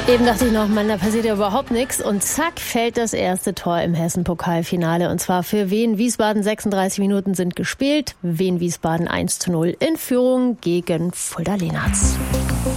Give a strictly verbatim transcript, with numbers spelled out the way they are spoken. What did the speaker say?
Eben dachte ich noch, Mann, da passiert ja überhaupt nichts. Und zack, fällt das erste Tor im Hessen-Pokalfinale. Und zwar für Wien-Wiesbaden. sechsunddreißig Minuten sind gespielt. Wien-Wiesbaden eins zu null in Führung gegen Fulda Lenaz.